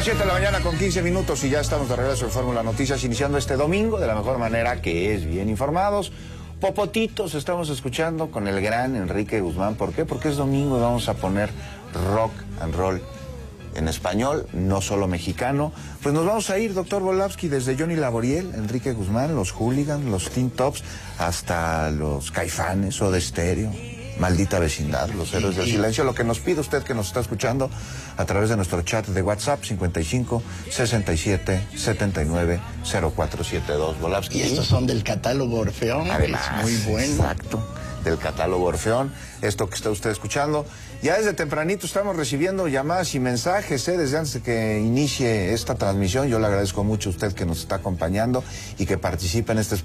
las 7 de la mañana con 15 minutos y ya estamos de regreso en Fórmula Noticias, iniciando este domingo de la mejor manera, que es bien informados. Popotitos estamos escuchando con el gran Enrique Guzmán. ¿Por qué? Porque es domingo y vamos a poner rock and roll en español, no solo mexicano. Pues nos vamos a ir, doctor Volavsky, desde Johnny Laboriel, Enrique Guzmán, los Hooligans, los Teen Tops, hasta los Caifanes, Soda Stereo, Maldita Vecindad, los Héroes del Silencio. Lo que nos pide usted, que nos está escuchando a través de nuestro chat de WhatsApp, 55 67 79 0472. Volavsky. Y estos son del catálogo Orfeón. Además, es muy bueno. Exacto, del catálogo Orfeón. Esto que está usted escuchando. Ya desde tempranito estamos recibiendo llamadas y mensajes, desde antes de que inicie esta transmisión. Yo le agradezco mucho a usted que nos está acompañando y que participe en este